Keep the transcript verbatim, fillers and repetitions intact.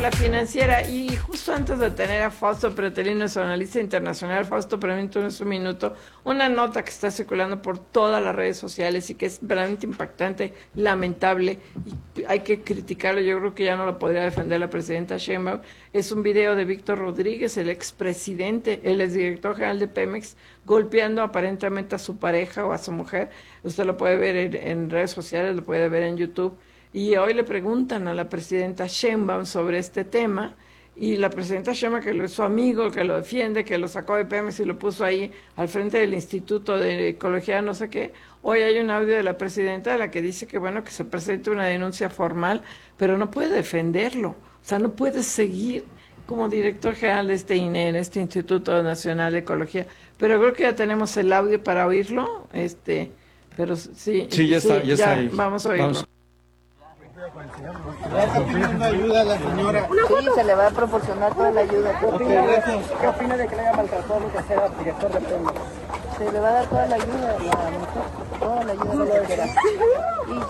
La Financiera, y justo antes de tener a Fausto Pretelino, nuestro analista internacional, Fausto, permítanos un minuto, una nota que está circulando por todas las redes sociales y que es verdaderamente impactante, lamentable, y hay que criticarlo. Yo creo que ya no lo podría defender la presidenta Sheinbaum. Es un video de Víctor Rodríguez, el expresidente, el exdirector general de Pemex, golpeando aparentemente a su pareja o a su mujer. Usted lo puede ver en, en redes sociales, lo puede ver en YouTube. Y hoy le preguntan a la presidenta Sheinbaum sobre este tema, y la presidenta Sheinbaum, que es su amigo, que lo defiende, que lo sacó de Pemex y lo puso ahí al frente del Instituto de Ecología, no sé qué. Hoy hay un audio de la presidenta de la que dice que bueno, que se presente una denuncia formal, pero no puede defenderlo. O sea, no puede seguir como director general de este I N E, este Instituto Nacional de Ecología. Pero creo que ya tenemos el audio para oírlo, este, pero sí. Sí, ya está, ya está ahí. Vamos a oírlo. Vamos. ¿Está pidiendo ayuda a la señora? Sí, se le va a proporcionar toda la ayuda. ¿Qué Ok, opina, gracias. ¿Qué opina de que le haya maltratado lo que sea director de Pemex? Se le va a dar toda la ayuda a la mujer, toda la ayuda que quiera. Y